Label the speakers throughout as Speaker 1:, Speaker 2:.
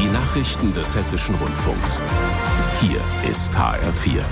Speaker 1: Die Nachrichten des Hessischen Rundfunks. Hier ist HR4.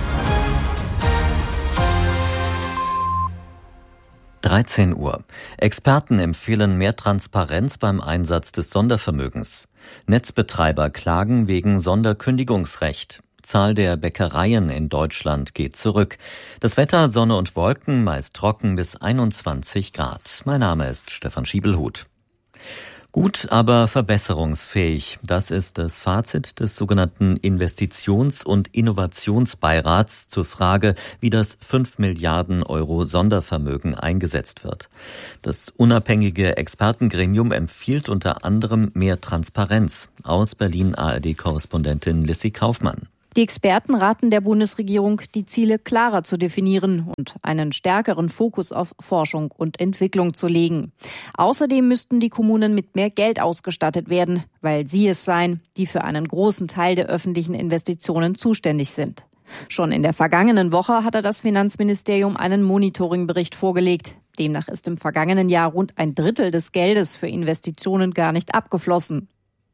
Speaker 2: 13 Uhr. Experten empfehlen mehr Transparenz beim Einsatz des Sondervermögens. Netzbetreiber klagen wegen Sonderkündigungsrecht. Zahl der Bäckereien in Deutschland geht zurück. Das Wetter, Sonne und Wolken, meist trocken bis 21 Grad. Mein Name ist Stefan Schiebelhut. Gut, aber verbesserungsfähig. Das ist das Fazit des sogenannten Investitions- und Innovationsbeirats zur Frage, wie das 5 Milliarden Euro Sondervermögen eingesetzt wird. Das unabhängige Expertengremium empfiehlt unter anderem mehr Transparenz. Aus Berlin ARD-Korrespondentin Lissy Kaufmann.
Speaker 3: Die Experten raten der Bundesregierung, die Ziele klarer zu definieren und einen stärkeren Fokus auf Forschung und Entwicklung zu legen. Außerdem müssten die Kommunen mit mehr Geld ausgestattet werden, weil sie es seien, die für einen großen Teil der öffentlichen Investitionen zuständig sind. Schon in der vergangenen Woche hatte das Finanzministerium einen Monitoringbericht vorgelegt. Demnach ist im vergangenen Jahr rund ein Drittel des Geldes für Investitionen gar nicht abgeflossen.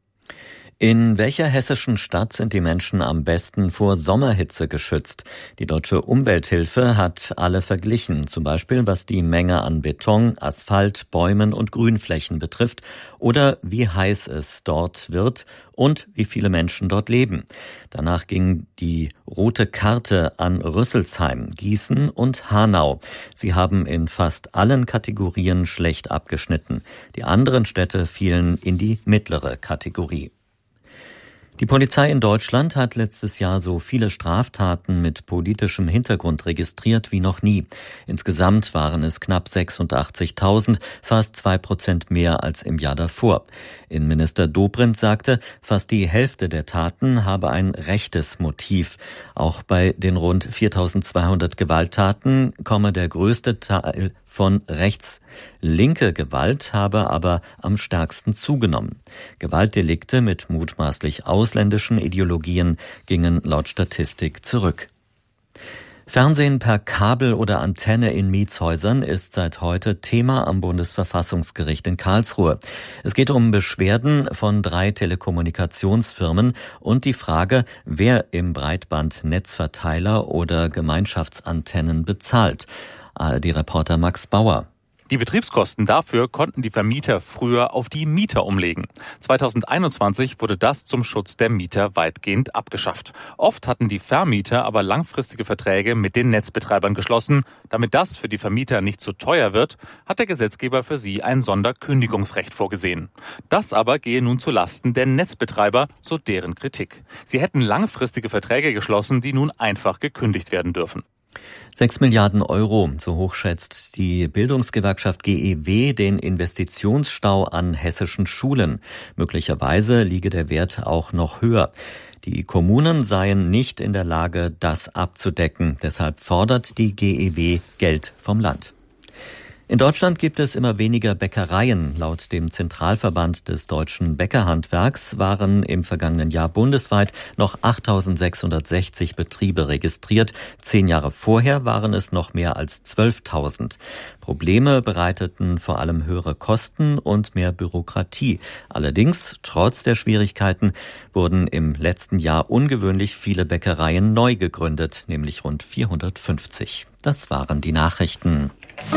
Speaker 2: In welcher hessischen Stadt sind die Menschen am besten vor Sommerhitze geschützt? Die Deutsche Umwelthilfe hat alle verglichen, zum Beispiel was die Menge an Beton, Asphalt, Bäumen und Grünflächen betrifft oder wie heiß es dort wird und wie viele Menschen dort leben. Danach ging die rote Karte an Rüsselsheim, Gießen und Hanau. Sie haben in fast allen Kategorien schlecht abgeschnitten. Die anderen Städte fielen in die mittlere Kategorie. Die Polizei in Deutschland hat letztes Jahr so viele Straftaten mit politischem Hintergrund registriert wie noch nie. Insgesamt waren es knapp 86.000, fast 2% mehr als im Jahr davor. Innenminister Dobrindt sagte, fast die Hälfte der Taten habe ein rechtes Motiv. Auch bei den rund 4.200 Gewalttaten komme der größte Teil von rechts. Linke Gewalt habe aber am stärksten zugenommen. Gewaltdelikte mit mutmaßlich ausländischen Ideologien gingen laut Statistik zurück. Fernsehen per Kabel oder Antenne in Mietshäusern ist seit heute Thema am Bundesverfassungsgericht in Karlsruhe. Es geht um Beschwerden von 3 Telekommunikationsfirmen und die Frage, wer im Breitbandnetzverteiler oder Gemeinschaftsantennen bezahlt. ARD-Reporter Max Bauer.
Speaker 4: Die Betriebskosten dafür konnten die Vermieter früher auf die Mieter umlegen. 2021 wurde das zum Schutz der Mieter weitgehend abgeschafft. Oft hatten die Vermieter aber langfristige Verträge mit den Netzbetreibern geschlossen. Damit das für die Vermieter nicht zu teuer wird, hat der Gesetzgeber für sie ein Sonderkündigungsrecht vorgesehen. Das aber gehe nun zu Lasten der Netzbetreiber, so deren Kritik. Sie hätten langfristige Verträge geschlossen, die nun einfach gekündigt werden dürfen.
Speaker 2: 6 Milliarden Euro, so hoch schätzt die Bildungsgewerkschaft GEW den Investitionsstau an hessischen Schulen. Möglicherweise liege der Wert auch noch höher. Die Kommunen seien nicht in der Lage, das abzudecken. Deshalb fordert die GEW Geld vom Land. In Deutschland gibt es immer weniger Bäckereien. Laut dem Zentralverband des deutschen Bäckerhandwerks waren im vergangenen Jahr bundesweit noch 8.660 Betriebe registriert. 10 Jahre vorher waren es noch mehr als 12.000. Probleme bereiteten vor allem höhere Kosten und mehr Bürokratie. Allerdings, trotz der Schwierigkeiten, wurden im letzten Jahr ungewöhnlich viele Bäckereien neu gegründet, nämlich rund 450. Das waren die Nachrichten.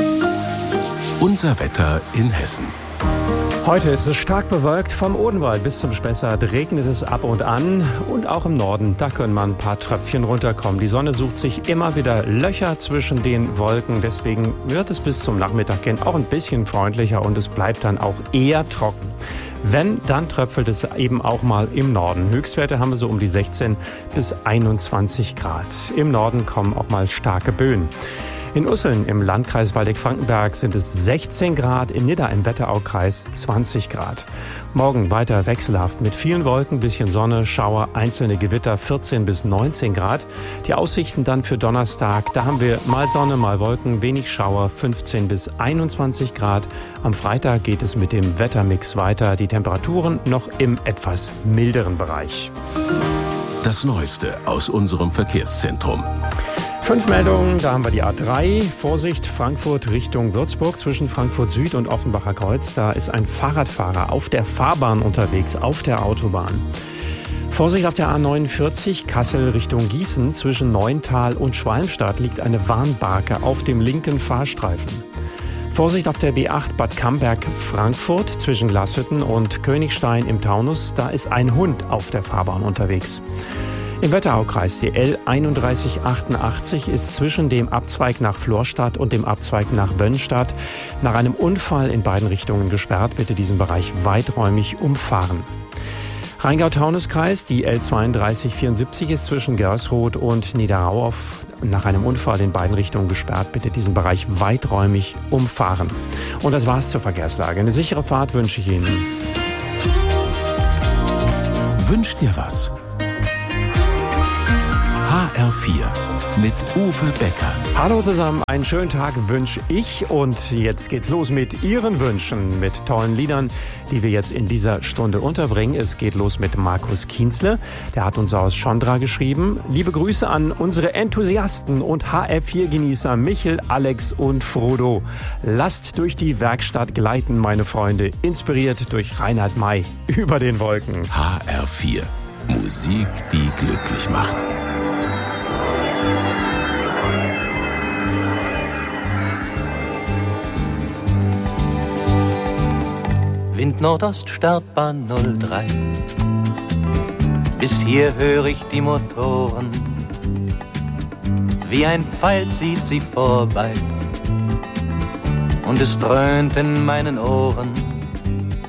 Speaker 1: Unser Wetter in Hessen.
Speaker 5: Heute ist es stark bewölkt. Vom Odenwald bis zum Spessart regnet es ab und an. Und auch im Norden, da können mal ein paar Tröpfchen runterkommen. Die Sonne sucht sich immer wieder Löcher zwischen den Wolken. Deswegen wird es bis zum Nachmittag hin auch ein bisschen freundlicher und es bleibt dann auch eher trocken. Wenn, dann tröpfelt es eben auch mal im Norden. Höchstwerte haben wir so um die 16 bis 21 Grad. Im Norden kommen auch mal starke Böen. In Usseln im Landkreis Waldeck-Frankenberg sind es 16 Grad, in Nidda im Wetteraukreis 20 Grad. Morgen weiter wechselhaft mit vielen Wolken, bisschen Sonne, Schauer, einzelne Gewitter 14 bis 19 Grad. Die Aussichten dann für Donnerstag, da haben wir mal Sonne, mal Wolken, wenig Schauer 15 bis 21 Grad. Am Freitag geht es mit dem Wettermix weiter, die Temperaturen noch im etwas milderen Bereich.
Speaker 1: Das Neueste aus unserem Verkehrszentrum.
Speaker 5: 5 Meldungen, da haben wir die A3. Vorsicht, Frankfurt Richtung Würzburg zwischen Frankfurt Süd und Offenbacher Kreuz. Da ist ein Fahrradfahrer auf der Fahrbahn unterwegs, auf der Autobahn. Vorsicht auf der A49 Kassel Richtung Gießen zwischen Neuntal und Schwalmstadt liegt eine Warnbarke auf dem linken Fahrstreifen. Vorsicht auf der B8 Bad Camberg-Frankfurt zwischen Glashütten und Königstein im Taunus. Da ist ein Hund auf der Fahrbahn unterwegs. Im Wetteraukreis die L3188 ist zwischen dem Abzweig nach Florstadt und dem Abzweig nach Bönnstadt nach einem Unfall in beiden Richtungen gesperrt. Bitte diesen Bereich weiträumig umfahren. Rheingau-Taunus-Kreis, die L3274 ist zwischen Gersroth und Niederau nach einem Unfall in beiden Richtungen gesperrt. Bitte diesen Bereich weiträumig umfahren. Und das war's zur Verkehrslage. Eine sichere Fahrt wünsche ich Ihnen.
Speaker 1: Wünsch dir was? HR4 mit Uwe Becker.
Speaker 5: Hallo zusammen, einen schönen Tag wünsche ich und jetzt geht's los mit Ihren Wünschen, mit tollen Liedern, die wir jetzt in dieser Stunde unterbringen. Es geht los mit Markus Kienzle, der hat uns aus Schondra geschrieben. Liebe Grüße an unsere Enthusiasten und HR4-Genießer Michel, Alex und Frodo. Lasst durch die Werkstatt gleiten, meine Freunde, inspiriert durch Reinhard May, über den Wolken.
Speaker 1: HR4, Musik, die glücklich macht.
Speaker 6: Wind Nordost, Startbahn 03. Bis hier höre ich die Motoren. Wie ein Pfeil zieht sie vorbei. Und es dröhnt in meinen Ohren.